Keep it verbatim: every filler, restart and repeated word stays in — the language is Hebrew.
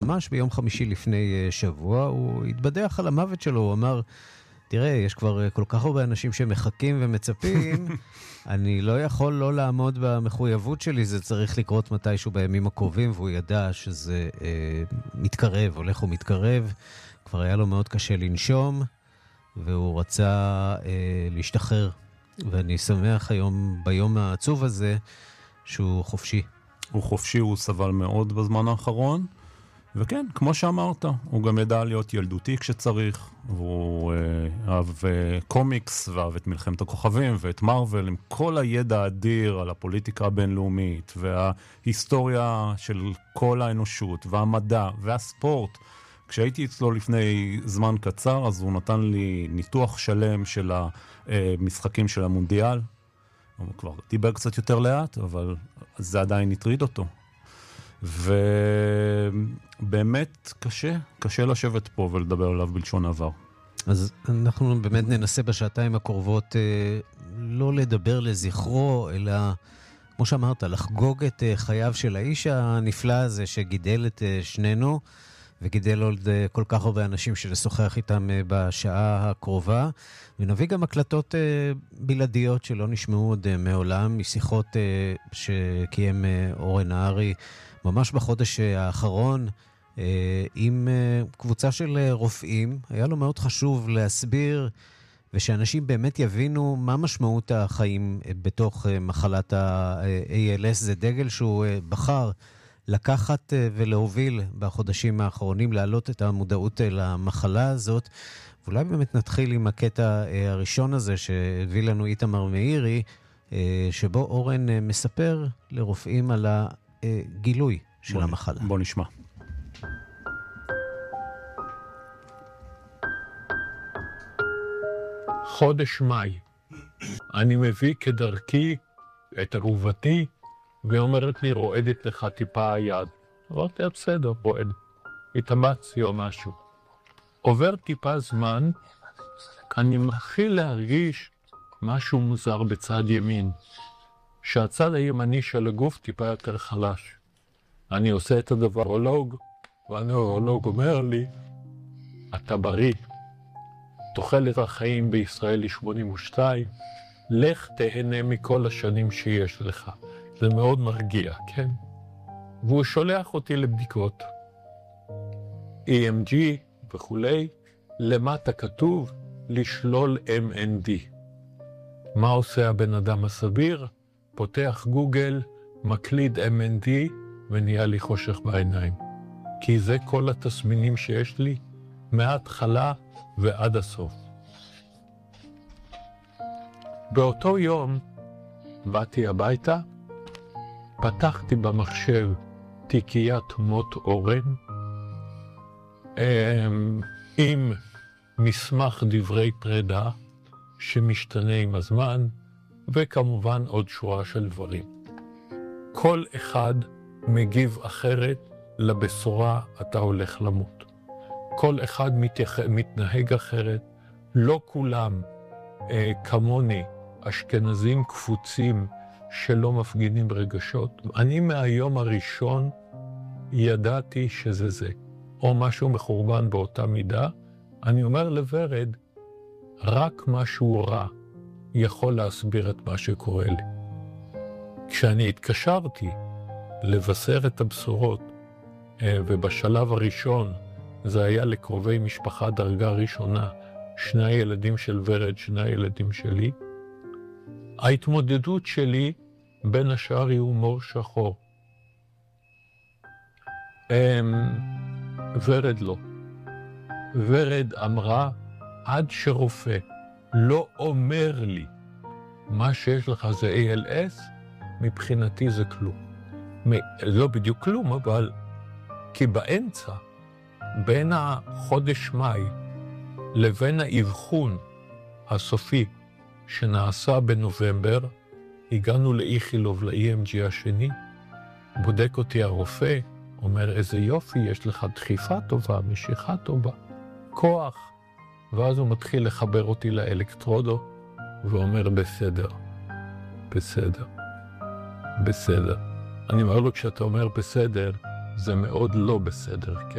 ממש ביום חמישי לפני שבוע, הוא התבדח על המוות שלו, הוא אמר, תראה, יש כבר כל כך הרבה אנשים שמחכים ומצפים, אני לא יכול לא לעמוד במחויבות שלי, זה צריך לקרות מתישהו בימים הקרובים, והוא ידע שזה אה, מתקרב, הולך ומתקרב, כבר היה לו מאוד קשה לנשום, והוא רצה אה, להשתחרר, ואני שמח היום, ביום העצוב הזה, שהוא חופשי. הוא חופשי, הוא סבל מאוד בזמן האחרון, וכן, כמו שאמרת, הוא גם ידע להיות ילדותי כשצריך, והוא אה, אהב אה, קומיקס, ואהב את מלחמת הכוכבים, ואת מרוול, עם כל הידע האדיר על הפוליטיקה הבינלאומית, וההיסטוריה של כל האנושות, והמדע, והספורט. כשהייתי אצלו לפני זמן קצר, אז הוא נתן לי ניתוח שלם של המשחקים של המונדיאל. הוא כבר דיבר קצת יותר לאט, אבל זה עדיין הטריד אותו. ובאמת קשה, קשה לשבת פה ולדבר עליו בלשון עבר. אז אנחנו באמת ננסה בשעתיים הקרובות לא לדבר לזכרו, אלא, כמו שאמרת, לחגוג את חייו של האיש הנפלא הזה שגידל את שנינו, וגידל עוד כל כך הרבה אנשים שלשוחח איתם בשעה הקרובה, ונביא גם הקלטות בלעדיות שלא נשמעו עוד מעולם, משיחות שקיים אורן נהרי ממש בחודש האחרון, עם קבוצה של רופאים. היה לו מאוד חשוב להסביר, ושאנשים באמת יבינו מה משמעות החיים בתוך מחלת ה-איי אל אס. זה דגל שהוא בחר לקחת ולהוביל בחודשים האחרונים, להעלות את המודעות למחלה הזאת. ואולי באמת נתחיל עם הקטע הראשון הזה שהביא לנו איתמר מאירי, שבו אורן מספר לרופאים על הגילוי של בוא, המחלה. בוא נשמע. חודש מאי. אני מביא כדרכי את אהובתי, והיא אומרת לי, רועדת לך טיפה היד. אמרתי, בסדר, רועד. התאמצתי או משהו. עובר טיפה זמן, אני מתחיל להרגיש משהו מוזר בצד ימין, שהצד הימני של הגוף טיפה יותר חלש. אני עושה את הדבר נוירולוג, והנוירולוג אומר לי, אתה בריא. תוחלת החיים בישראל היא שמונים ושתיים, לך תהנה מכל השנים שיש לך. זה מאוד מרגיע, כן? והוא שולח אותי לבדיקות. אי אם ג'י וכולי, למטה כתוב לשלול אם אן די. מה עושה הבן אדם הסביר? פותח גוגל, מקליד אם אן די, ונהיה לי חושך בעיניים. כי זה כל התסמינים שיש לי, מההתחלה ועד הסוף. באותו יום באתי הביתה, פתחתי במחשב תיקיית מות אורן, עם מסמך דברי פרידה שמשתנה עם הזמן, וכמובן עוד שורה של דברים. כל אחד מגיב אחרת לבשורה אתה הולך למות. כל אחד מתייח... מתנהג אחרת, לא כולם אה, כמוני אשכנזים קפוצים שלא מפגינים ברגשות. אני מהיום הראשון ידעתי שזה זה, או משהו מחורבן באותה מידה. אני אומר לוורד, רק משהו רע יכול להסביר את מה שקורה לי. כשאני התקשרתי לבשר את הבשורות, ובשלב הראשון זה היה לקרובי משפחה דרגה ראשונה, שני הילדים של ורד, שני הילדים שלי, ההתמודדות שלי בין השאר היא הומור שחור. ורד לא. ורד אמרה, עד שרופא לא אומר לי מה שיש לך זה איי אל אס, מבחינתי זה כלום. לא בדיוק כלום, אבל כי באמצע, בין החודש מאי לבין האבחון הסופי שנעשה בנובמבר, הגענו לאיכילוב, ל-אי אם ג'י השני, בודק אותי הרופא, אומר איזה יופי, יש לך דחיפה טובה, משיכה טובה, כוח, ואז הוא מתחיל לחבר אותי לאלקטרודו, ואומר בסדר, בסדר, בסדר. אני אומר לו, כשאתה אומר בסדר, זה מאוד לא בסדר, כן?